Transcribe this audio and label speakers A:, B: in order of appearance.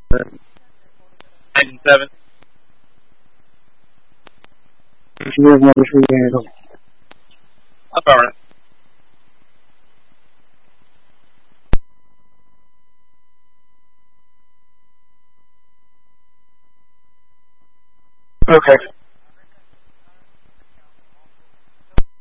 A: 97.
B: There's another free handle.
A: That's alright.
B: Okay.